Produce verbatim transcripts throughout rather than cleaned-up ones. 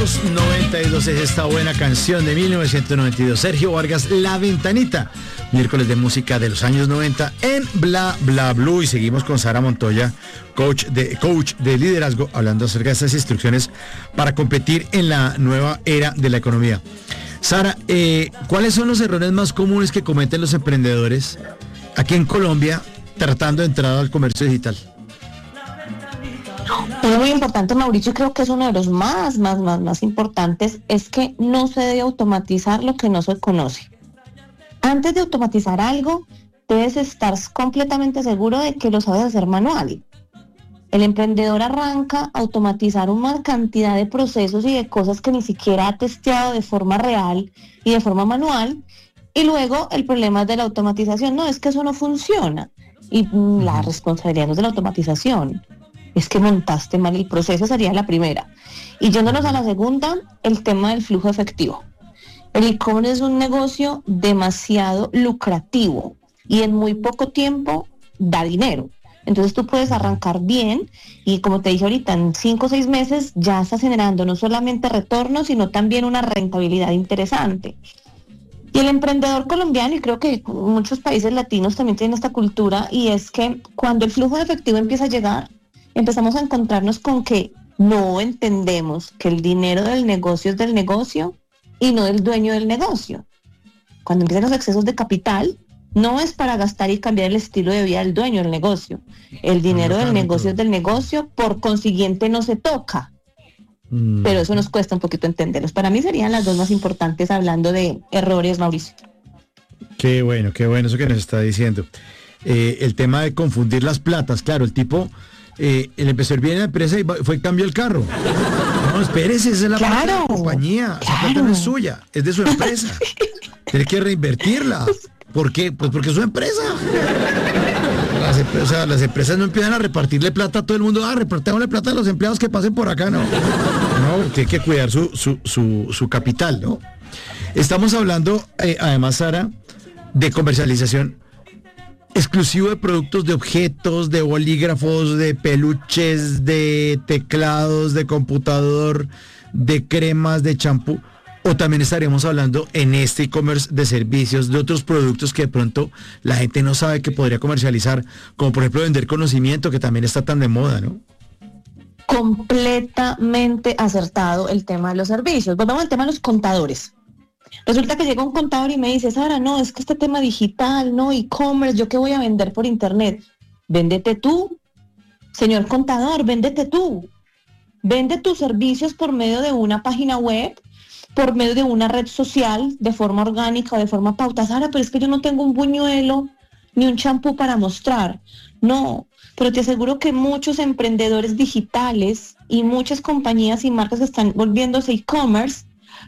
noventa y dos es esta buena canción de mil novecientos noventa y dos. Sergio Vargas, La Ventanita. Miércoles de música de los años noventa en Bla Bla Blue. Y seguimos con Sara Montoya, coach de, coach de liderazgo, hablando acerca de estas instrucciones para competir en la nueva era de la economía. Sara, eh, ¿cuáles son los errores más comunes que cometen los emprendedores aquí en Colombia tratando de entrar al comercio digital? Es muy importante, Mauricio, creo que es uno de los más, más, más, más importantes, es que no se debe automatizar lo que no se conoce. Antes de automatizar algo, debes estar completamente seguro de que lo sabes hacer manual. El emprendedor arranca a automatizar una cantidad de procesos y de cosas que ni siquiera ha testeado de forma real y de forma manual, y luego el problema es de la automatización. No, es que eso no funciona, y la responsabilidad no es de la automatización. Es que montaste mal el proceso, sería la primera. Y yéndonos a la segunda, el tema del flujo efectivo. El e-commerce es un negocio demasiado lucrativo y en muy poco tiempo da dinero. Entonces tú puedes arrancar bien y, como te dije ahorita, en cinco o seis meses ya estás generando no solamente retorno, sino también una rentabilidad interesante. Y el emprendedor colombiano, y creo que muchos países latinos también tienen esta cultura, y es que cuando el flujo de efectivo empieza a llegar, empezamos a encontrarnos con que no entendemos que el dinero del negocio es del negocio y no del dueño del negocio. Cuando empiezan los excesos de capital, no es para gastar y cambiar el estilo de vida del dueño del negocio. El dinero del negocio es del negocio, por consiguiente no se toca. Mm. Pero eso nos cuesta un poquito entenderlos. Para mí serían las dos más importantes hablando de errores, Mauricio. Qué bueno, qué bueno eso que nos está diciendo. Eh, el tema de confundir las platas, claro, el tipo... Eh, el empezó bien en la empresa y fue y cambió el carro. No, espérese, esa es la claro, parte de la compañía. Claro. Esa plata no es suya, es de su empresa. Tiene que reinvertirla. ¿Por qué? Pues porque es su empresa. Las, o sea, las empresas no empiezan a repartirle plata a todo el mundo. Ah, repartámosle plata a los empleados que pasen por acá, no. No, tiene que cuidar su, su, su, su capital, ¿no? Estamos hablando, eh, además, Sara, de comercialización exclusivo de productos, de objetos, de bolígrafos, de peluches, de teclados, de computador, de cremas, de champú, o también estaremos hablando en este e-commerce de servicios, de otros productos que de pronto la gente no sabe que podría comercializar, como por ejemplo vender conocimiento, que también está tan de moda, ¿no? Completamente acertado el tema de los servicios. Volvamos al tema de los contadores. Resulta que llega un contador y me dice, Sara, no, es que este tema digital, no, e-commerce, ¿yo qué voy a vender por internet? Véndete tú, señor contador, véndete tú. Vende tus servicios por medio de una página web, por medio de una red social, de forma orgánica o de forma pauta. Sara, pero es que yo no tengo un buñuelo ni un champú para mostrar. No, pero te aseguro que muchos emprendedores digitales y muchas compañías y marcas que están volviéndose e-commerce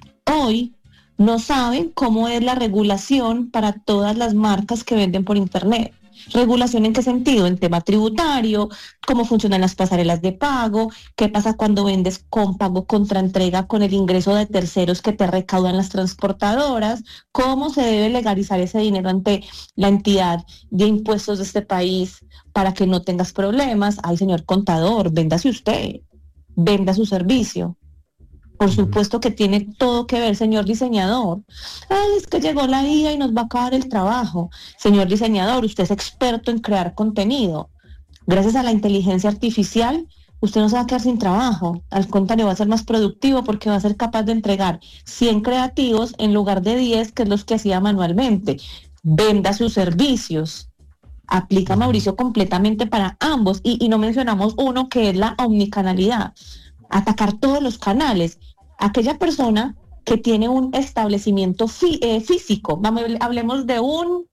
hoy no saben cómo es la regulación para todas las marcas que venden por internet. ¿Regulación en qué sentido? En tema tributario, cómo funcionan las pasarelas de pago, qué pasa cuando vendes con pago contra entrega con el ingreso de terceros que te recaudan las transportadoras, cómo se debe legalizar ese dinero ante la entidad de impuestos de este país para que no tengas problemas. Ay, señor contador, véndase usted, venda su servicio. Por supuesto que tiene todo que ver, señor diseñador. Ay, es que llegó la I A y nos va a acabar el trabajo. Señor diseñador, usted es experto en crear contenido. Gracias a la inteligencia artificial, usted no se va a quedar sin trabajo. Al contrario, va a ser más productivo porque va a ser capaz de entregar cien creativos en lugar de diez, que es los que hacía manualmente. Venda sus servicios. Aplica, Mauricio, completamente para ambos. Y, y no mencionamos uno que es la omnicanalidad. Atacar todos los canales. Aquella persona que tiene un establecimiento fí- eh, físico, vamos, hablemos de un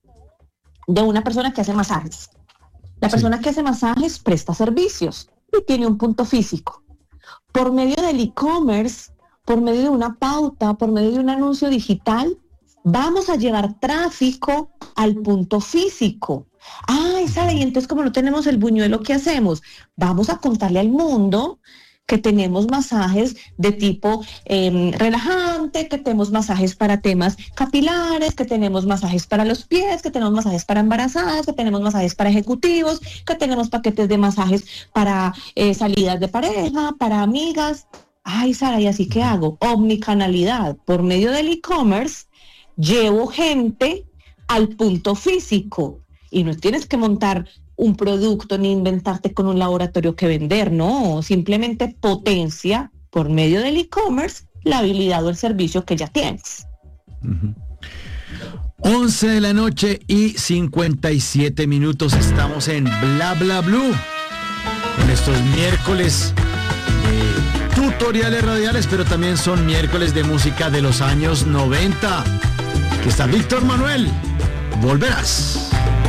de una persona que hace masajes. La sí. persona que hace masajes presta servicios y tiene un punto físico. Por medio del e-commerce, por medio de una pauta, por medio de un anuncio digital, vamos a llevar tráfico al punto físico. Ay, Sara, y entonces como no tenemos el buñuelo, ¿qué hacemos? Vamos a contarle al mundo que tenemos masajes de tipo eh, relajante, que tenemos masajes para temas capilares, que tenemos masajes para los pies, que tenemos masajes para embarazadas, que tenemos masajes para ejecutivos, que tenemos paquetes de masajes para eh, salidas de pareja, para amigas. Ay, Sara, ¿y así qué hago? Omnicanalidad. Por medio del e-commerce, llevo gente al punto físico. Y no tienes que montar un producto ni inventarte con un laboratorio que vender, no. Simplemente potencia por medio del e-commerce la habilidad o el servicio que ya tienes. Uh-huh. once de la noche y cincuenta y siete minutos. Estamos en Bla Bla Blue. En estos miércoles de tutoriales radiales, pero también son miércoles de música de los años noventa. Aquí está Víctor Manuel. Volverás.